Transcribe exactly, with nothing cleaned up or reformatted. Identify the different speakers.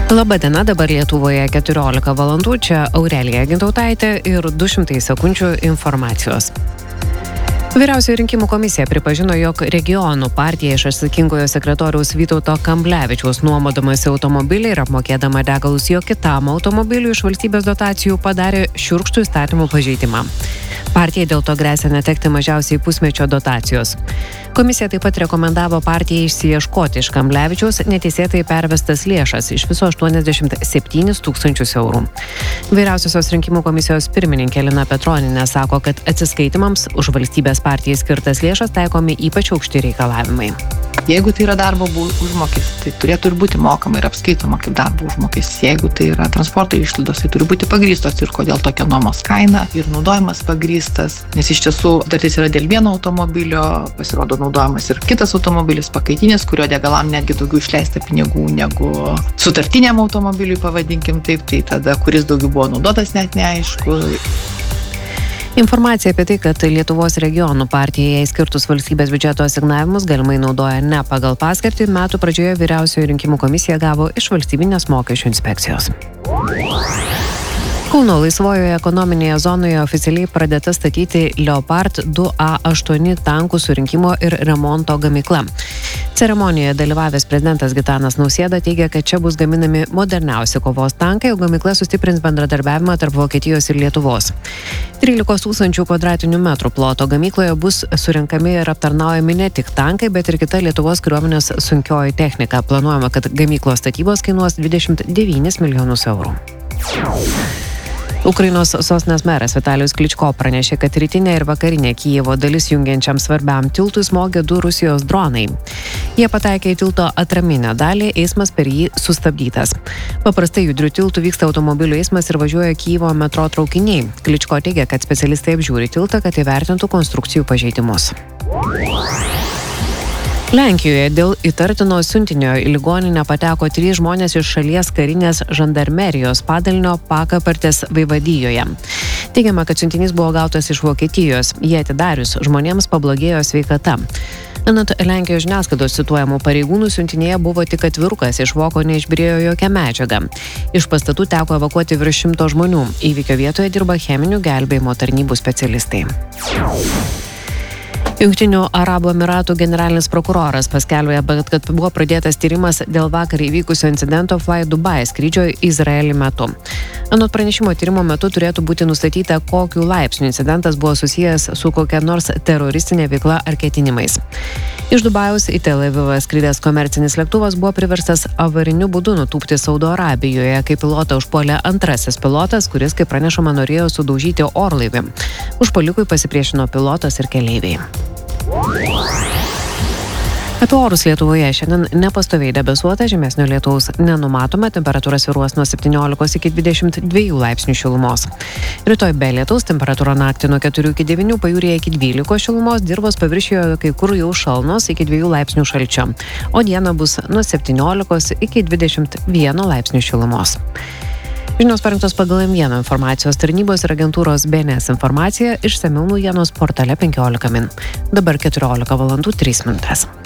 Speaker 1: Labadiena, dabar Lietuvoje keturiolika valandų, čia Aurelija Gintautaitė ir du šimtai sekundžių informacijos. Vyriausioji rinkimų komisija pripažino, jog regionų partija iš atsakingojo sekretoriaus Vytauto Kamblevičiaus nuomodamasi automobilį ir apmokėdama degalus jo kitam automobiliui iš valstybės dotacijų padarė šiurkštų įstatymų pažeidimą. Partijai dėl to gresia netekti mažiausiai pusmečio dotacijos. Komisija taip pat rekomendavo partijai išsiieškoti iš Kamblevičiaus neteisėtai pervestas lėšas iš viso aštuoniasdešimt septynis tūkstančius eurų. Vyriausiosios rinkimų komisijos pirmininkė Lina Petronienė sako, kad atsiskaitimams už valstybės partijai skirtas lėšas taikomi ypač aukšti reikalavimai.
Speaker 2: Jeigu tai yra darbo užmokestis, tai turėtų ir būti mokama ir apskaitoma kaip darbo užmokestis. Jeigu tai yra transporto išlaidos, tai turi būti pagrįstos ir kodėl tokia nuomos kaina ir naudojimas pagrįstas. Nes iš tiesų sutartis yra dėl vieno automobilio, pasirodo naudojamas ir kitas automobilis pakaitinis, kurio degalam netgi daugiau išleista pinigų negu sutartiniam automobiliui, pavadinkim taip, tai tada kuris daugiau buvo naudotas net neaišku.
Speaker 1: Informacija apie tai, kad Lietuvos regionų partija jai skirtus valstybės biudžeto asignavimus galimai naudoja ne pagal paskirtį, metų pradžioje Vyriausioji rinkimų komisija gavo iš Valstybinės mokesčių inspekcijos. Kauno laisvojoje ekonominėje zonoje oficialiai pradėta statyti Leopard du A aštuoni tankų surinkimo ir remonto gamykla. Ceremonijoje dalyvavęs prezidentas Gitanas Nausėda teigia, kad čia bus gaminami moderniausi kovos tankai, o gamykla sustiprins bendradarbiavimą tarp Vokietijos ir Lietuvos. trylikos tūkstančių kvadratinių metrų ploto gamykloje bus surinkami ir aptarnaujami ne tik tankai, bet ir kita Lietuvos kariuomenės sunkioji technika. Planuojama, kad gamyklos statybos kainuos dvidešimt devynis milijonus eurų. Ukrainos sostinės meras Vitalijus Kličko pranešė, kad rytinė ir vakarinė Kijevo dalis jungiančiam svarbiam tiltui smogė du Rusijos dronai. Jie pataikė į tilto atraminę dalį, eismas per jį sustabdytas. Paprastai judrių tiltų vyksta automobilių eismas ir važiuoja Kijevo metro traukiniai. Kličko teigia, kad specialistai apžiūri tiltą, kad įvertintų konstrukcijų pažeidimus. Lenkijoje dėl įtartino siuntinio į ligoninę pateko trys žmonės iš šalies karinės žandarmerijos padalinio Pakapartės vaivadijoje. Teigiama, kad siuntinys buvo gautas iš Vokietijos. Jie atidarius žmonėms pablogėjo sveikata. Anot Lenkijos žiniasklaidos cituojamų pareigūnų siuntinėje buvo tik atvirukas, iš voko neišbyrėjo jokia medžiaga. Iš pastatų teko evakuoti virš šimto žmonių. Įvykio vietoje dirba cheminių gelbėjimo tarnybų specialistai. Jungtinių Arabų Emiratų generalinis prokuroras paskelbė, kad buvo pradėtas tyrimas dėl vakar įvykusio incidento Fly Dubai skrydžio į Izraelį metu. Anot pranešimo, tyrimo metu turėtų būti nustatyta, kokiu laipsniu incidentas buvo susijęs su kokia nors teroristinė veikla ar ketinimais. Iš Dubajaus į Tel Avivą skridęs komercinis lėktuvas buvo priverstas avariniu būdu nutūpti Saudo Arabijoje, kai pilotą užpuolė antrasis pilotas, kuris, kaip pranešama, norėjo sudaužyti orlaivį. Užpuolikui pasipriešino pilotas ir keleiviai. Apie orus Lietuvoje šiandien nepastoviai debesuota, žemesnio lietaus nenumatoma, temperatūra svyruos nuo septyniolikos iki dvidešimt dviejų laipsnių šilumos. Rytoj be lietaus temperatūra naktį nuo keturių iki devynių, pajūryje iki dvylikos šilumos, dirvos paviršiuje kai kur jau šalnos iki dviejų laipsnių šalčio, o dieną bus nuo septyniolikos iki dvidešimt vieno laipsnių šilumos. Žinios parengtos pagal M vieną informacijos tarnybos ir agentūros B N S informacija, išsamiau naujienos portale penkiolika min. Dabar keturiolika valandų trys minutės.